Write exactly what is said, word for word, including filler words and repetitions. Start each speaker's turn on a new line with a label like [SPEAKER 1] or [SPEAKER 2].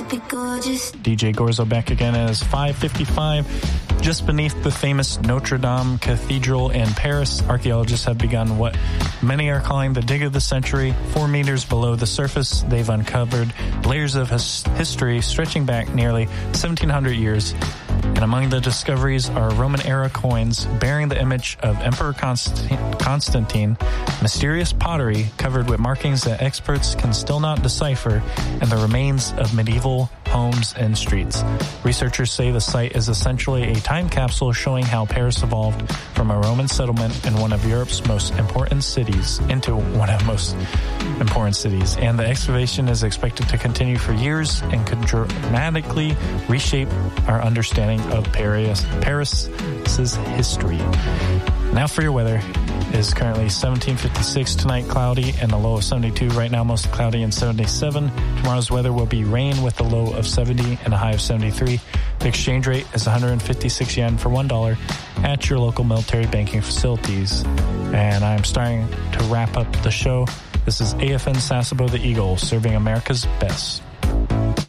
[SPEAKER 1] be gorgeous.
[SPEAKER 2] D J Gorzo back again as five fifty-five. Just beneath the famous Notre Dame Cathedral in Paris, archaeologists have begun what many are calling the dig of the century. Four meters below the surface, they've uncovered layers of his- history stretching back nearly seventeen hundred years. And among the discoveries are Roman-era coins bearing the image of Emperor Constant- Constantine, mysterious pottery covered with markings that experts can still not decipher, and the remains of medieval homes and streets. Researchers say the site is essentially a time capsule showing how Paris evolved from a Roman settlement in one of Europe's most important cities into one of the most important cities. And the excavation is expected to continue for years and could dramatically reshape our understanding of Paris, Paris's history. Now for your weather. It is currently seventeen fifty-six tonight, cloudy, and a low of seventy-two. Right now, mostly cloudy and seventy-seven. Tomorrow's weather will be rain with a low of seventy and a high of seventy-three. The exchange rate is one hundred fifty-six yen for one dollar at your local military banking facilities. And I'm starting to wrap up the show. This is A F N Sasebo the Eagle, serving America's best.